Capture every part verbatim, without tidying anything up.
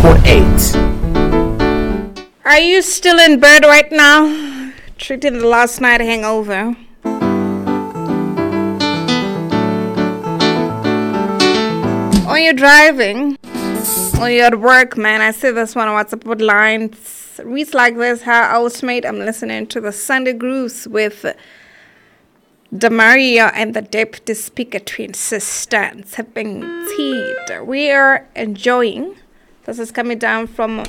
point eight. Are you still in bed right now? Treating the last night hangover? Or you're driving? Or you're at work, man? I see this one on WhatsApp with lines. Reads like this. Hi, Outsmate. I'm listening to the Sunday Grooves with Damaria and the Deputy Speaker Twin Sisters. Having tea. We are enjoying. This is coming down from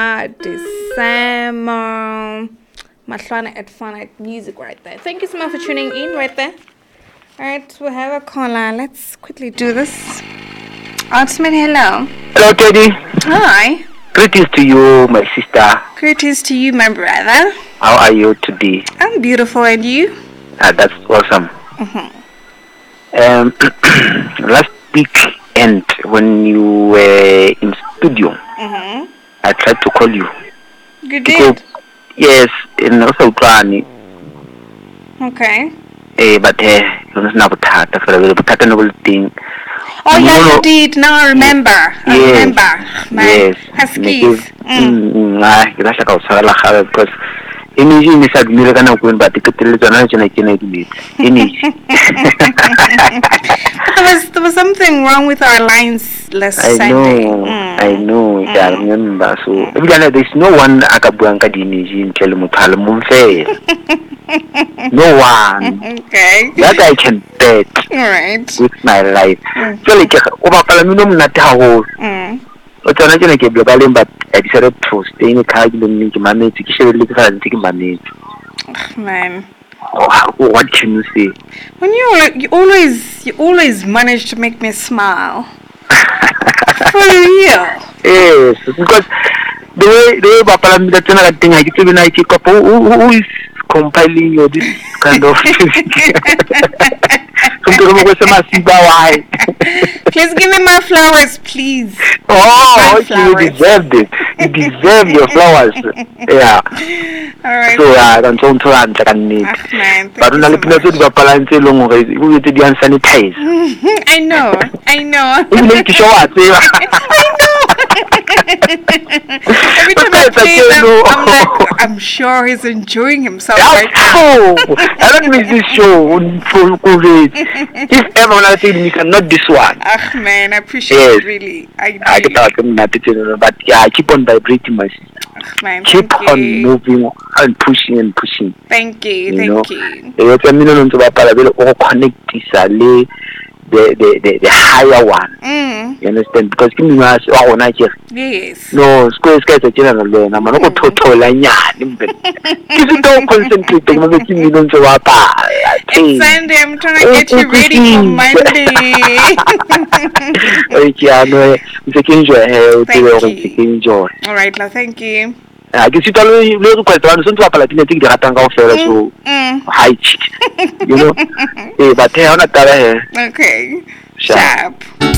Madisama Matlana at Fun at Music right there. Thank you so much for tuning in right there. Alright, we have a caller. Let's quickly do this. Outsmate, hello. Hello, Teddy. Hi. Greetings to you, my sister. Greetings to you, my brother. How are you today? I'm beautiful, and you? Ah, that's awesome. Mm-hmm. Um, last week and when you were in studio, Mm-hmm. I tried to call you. You did? Yes, in also Plani. Okay. Eh, but eh, it was not a little thing. Oh, You yes, know- you did. Now I remember. I Yes, remember. My yes. Huskies. Mm. Mm, ah, that's like I was saying, because energy is a miracle of when, but it could tell you that I can energy. There was there was something wrong with our lines last I Sunday. know, Mm. I know, mm. I remember. So, mm. there's no one akabuanga energy in Kelmutala Munfair. No one. Okay. That I can bet All right. with my life. Mm. So, like, over Palaminum Nataho, Mm. but I but I decided to stay in the car to manage to take money. Ugh, man. Oh, what can you say? When you al- you always you always manage to make me smile. For real. Yes, because the way the way Bapalam that's another thing I get to be like who, who, who is compiling your this kind of Please give me my flowers, please. Oh, My okay, you flowers. deserved it. You deserve your flowers. Yeah. All right. So I don't want to answer can need. Ah, man, thank But you when I so look at the much. Bapalan say long way, we did the sanitize. I know, I know. You need to show us. Every time I Because I play tell them, you- I'm like, I'm sure he's enjoying himself right now. Oh, I don't miss this show for COVID. If everyone else said you cannot this one. Ah, man, I appreciate Yes. it really. I I do. get out of that, but yeah, I keep on vibrating my sister. Ah, man, Keep thank on you. moving and pushing and pushing. Thank you, You thank know, you. eh, kami nung sa pala pero all connect isale the the the the higher one. Mm, You understand? Because kimi nga ako na here. yes. No, school is kaya china na lo na mano ko totola nyani mbe. Kasi to concentrate mo ba kimi nung sa pa. It's Sunday, I'm trying to get you ready for Monday. Oy kiano, se kinjo eh, Thank pero ko you. se kinjo. All right, now thank you. Ah, ke sita lo lo ko kwetwa no so ntwa pala tine tiki di ratang ka ofela so. Mm, High chick. You know? Eh, but hey, ona tara he. okay. Sharp. Sharp.